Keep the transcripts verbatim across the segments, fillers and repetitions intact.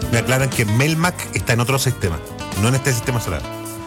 Me aclaran que Melmac está en otro sistema, no en este sistema solar,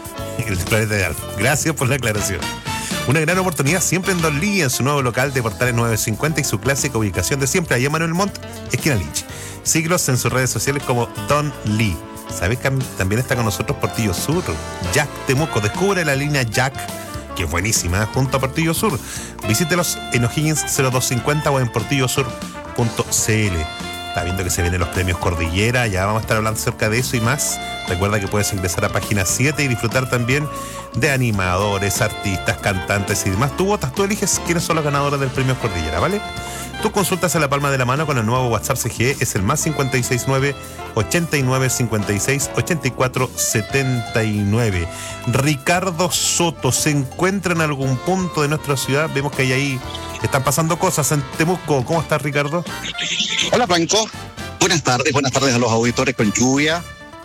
el planeta de Alfa. Gracias por la aclaración. Una gran oportunidad siempre en Don Lee, en su nuevo local de Portales novecientos cincuenta y su clásica ubicación de siempre, allá en Manuel Montt, esquina Lynch. Síguelos en sus redes sociales como Don Lee. ¿Sabes que también está con nosotros Portillo Sur? Jack Temuco. Descubre la línea Jack, que es buenísima, junto a Portillo Sur. Visítelos en O'Higgins cero dos cincuenta o en portillo sur punto c l. Está viendo que se vienen los premios Cordillera, ya vamos a estar hablando acerca de eso y más. Recuerda que puedes ingresar a página siete y disfrutar también de animadores, artistas, cantantes y demás. Tú votas, tú eliges quiénes son los ganadores del premio Cordillera, ¿vale? Tus consultas en la palma de la mano con el nuevo WhatsApp C G E es el más cinco seis nueve, ochenta y nueve, cincuenta y seis, ochenta y cuatro, setenta y nueve. Ricardo Soto se encuentra en algún punto de nuestra ciudad. Vemos que hay ahí, están pasando cosas en Temuco. ¿Cómo estás, Ricardo? Hola, Franco. Buenas tardes, buenas tardes a los auditores con lluvia.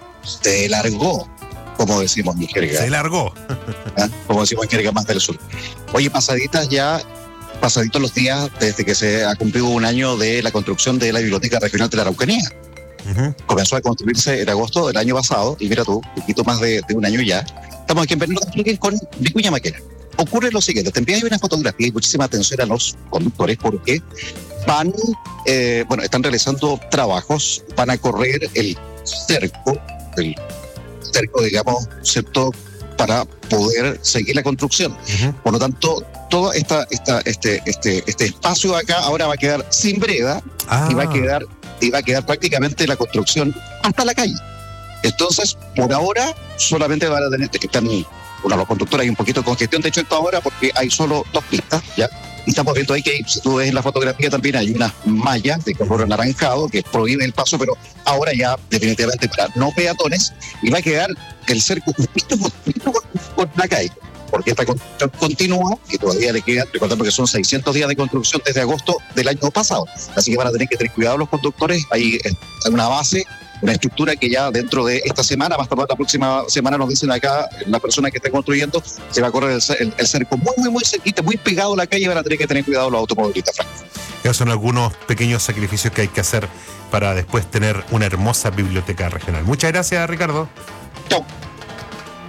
Se largó, como decimos en jerga. Se largó. ¿Ah? Como decimos en jerga más del sur. Oye, pasaditas ya, pasaditos los días desde que se ha cumplido un año de la construcción de la Biblioteca Regional de la Araucanía. Uh-huh. Comenzó a construirse en agosto del año pasado, y mira tú, un poquito más de, de un año ya. Estamos aquí en Bernardo O'Higgins con Vicuña Maquena. Ocurre lo siguiente, te envío una fotografía y muchísima atención a los conductores porque van, eh, bueno, están realizando trabajos, van a correr el cerco, el cerco, digamos, ¿cierto?, para poder seguir la construcción. Uh-huh. Por lo tanto, todo esta, esta, este, este, este espacio acá ahora va a quedar sin vereda ah. y va a quedar, y va a quedar prácticamente la construcción hasta la calle. Entonces, por ahora, solamente van a tener que estar, bueno, los conductores hay un poquito de congestión, de hecho, esto ahora porque hay solo dos pistas, ¿ya? Y estamos viendo ahí que, si tú ves en la fotografía también hay unas mallas de color anaranjado que prohíben el paso, pero ahora ya definitivamente para no peatones, y va a quedar el cerco justito, justito con la calle, porque esta construcción continúa y todavía le quedan, recordemos que son seiscientos días de construcción desde agosto del año pasado, así que van a tener que tener cuidado los conductores. Hay una base, una estructura que ya dentro de esta semana, más tarde la próxima semana, nos dicen acá, la persona que está construyendo, se va a correr el, el, el cerco muy, muy, muy cerquita, muy pegado a la calle, van a tener que tener cuidado los automovilistas, Frank. Esos son algunos pequeños sacrificios que hay que hacer para después tener una hermosa biblioteca regional. Muchas gracias, Ricardo. Chao.